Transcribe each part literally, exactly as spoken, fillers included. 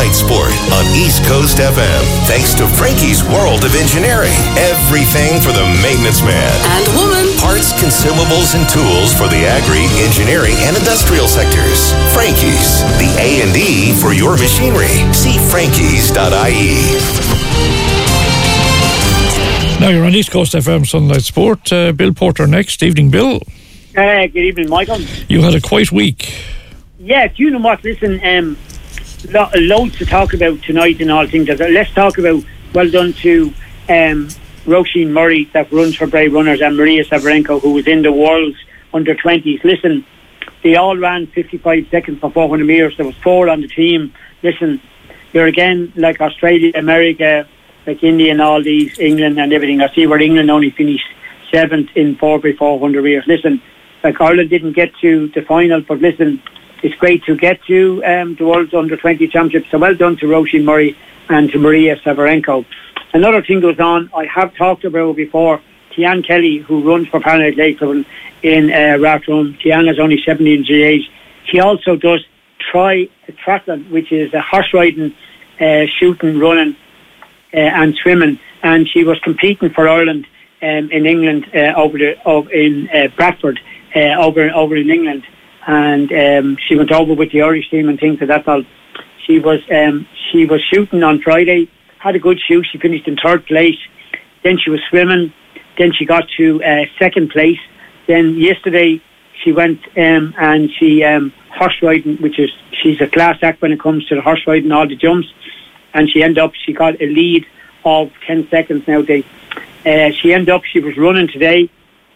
Sunlight Sport on East Coast F M. Thanks to Frankie's World of Engineering. Everything for the maintenance man and woman. Parts, consumables, and tools for the agri, engineering, and industrial sectors. Frankie's, the A and E for your machinery. See frankies dot I E. Now you're on East Coast F M Sunlight Sport. Uh, Bill Porter next. Evening, Bill. Uh, good evening, Michael. You had a quiet week. Yeah, do you know what? Listen, um, lo- loads to talk about tonight and all things. Let's talk about, well done to um, Roisin Murray, that runs for Brave Runners, and Maria Savarenko, who was in the World's under twenties. Listen, they all ran fifty-five seconds for four hundred metres. There was four on the team. Listen, you're again like Australia, America, like India and all these, England and everything. I see where England only finished seventh in four by four hundred metres. Listen, like Ireland didn't get to the final, but listen, it's great to get to um, the World's under twenty Championship. So well done to Roisin Murray and to Maria Savarenko. Another thing goes on, I have talked about before, Tian Kelly, who runs for Paranoid Lake Club in uh, Rathrum. Tian is only seventeen years of age. She also does tri-triathlon, which is a horse riding, uh, shooting, running uh, and swimming. And she was competing for Ireland um, in England, uh, over the over in uh, Bradford, uh, over over in England. And um, she went over with the Irish team and things like that. All. She was um, she was shooting on Friday, had a good shoot. She finished in third place. Then she was swimming. Then she got to uh, second place. Then yesterday she went um, and she um, horse riding, which is she's a class act when it comes to the horse riding, all the jumps. And she ended up she got a lead of ten seconds nowadays. Uh, she ended up she was running today.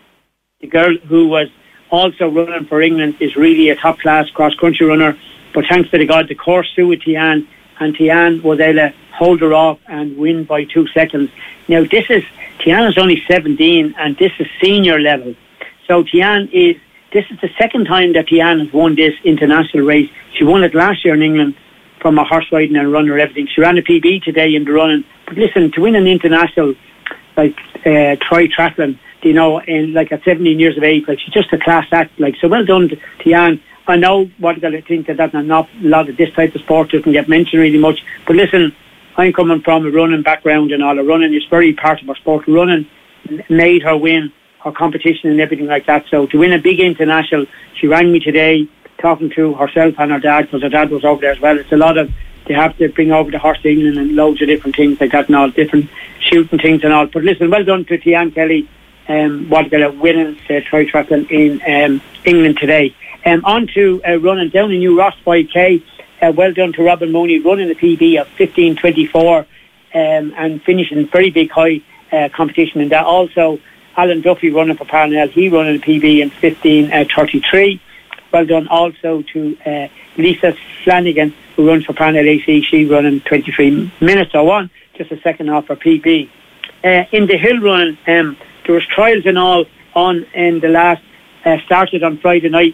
The girl who was also running for England is really a top class cross country runner. But thanks to God, the course suited Tian, and Tian was able to hold her off and win by two seconds. Now this is Tian is only seventeen, and this is senior level. So Tian is this is the second time that Tian has won this international race. She won it last year in England from a horse riding and runner, everything. She ran a P B today in the running. But listen, to win an international like uh, tri-triathlon, you know, in like at seventeen years of age, like she's just a class act. Like, so well done to Tian. I know what I think that that not a lot of this type of sport doesn't get mentioned really much. But listen, I'm coming from a running background and all. The running is very part of our sport. Running made her win her competition and everything like that. So to win a big international, she rang me today talking to herself and her dad, because her dad was over there as well. It's a lot of, they have to bring over the horse to England and loads of different things like that and all, different shooting things and all. But listen, well done to Tian Kelly, um, what got a winning uh, tri-triathlon in um, England today. Um, on to uh, running down in New Ross five K. Uh, well done to Robin Mooney, running a P B of fifteen twenty-four um, and finishing very big high uh, competition in that. Also, Alan Duffy running for Parnell, he running a P B in fifteen thirty-three. Well done also to uh, Lisa Flanagan, who runs for Parnell A C. She running twenty-three minutes or one, just a second off her P B. Uh, in the hill run, um, there was trials and all on in the last, uh, started on Friday night.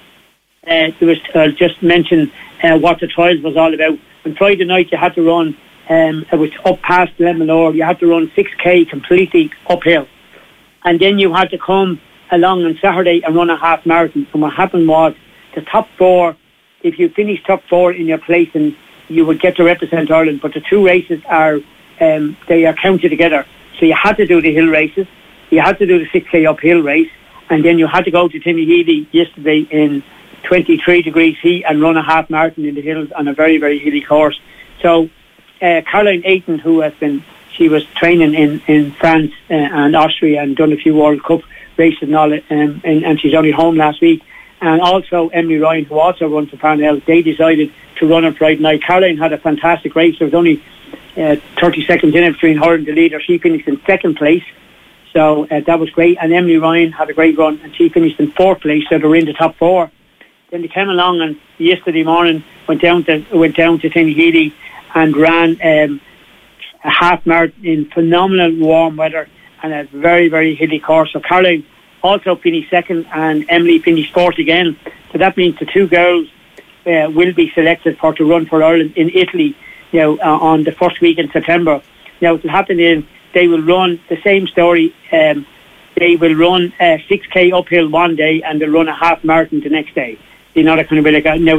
Uh, there was uh, just mention uh, what the trials was all about. On Friday night you had to run, um, it was up past Lemalore, you had to run six K completely uphill. And then you had to come along on Saturday and run a half marathon. And what happened was the top four, if you finished top four in your placing, you would get to represent Ireland. But the two races are, um, they are counted together. So you had to do the hill races, you had to do the six K uphill race, and then you had to go to Tinnahealy yesterday in twenty-three degrees heat and run a half marathon in the hills on a very, very hilly course. So uh, Caroline Ayton, who has been, she was training in, in France uh, and Austria and done a few World Cup races and all, um, and, and she's only home last week. And also Emily Ryan, who also runs for Parnell, they decided to run on Friday night. Caroline had a fantastic race. There was only uh, thirty seconds in it between her and the leader. She finished in second place. So uh, that was great. And Emily Ryan had a great run and she finished in fourth place. So they were in the top four. Then they came along and yesterday morning went down to went down to Tinnahealy and ran um, a half marathon in phenomenal warm weather and a very, very hilly course. So Caroline also finished second and Emily finished fourth again. So that means the two girls uh, will be selected for to run for Ireland in Italy, you know, uh, on the first week in September. Now what will happen is they will run the same story. Um, they will run a six K uphill one day and they'll run a half marathon the next day. You know, that kind of way. Like, now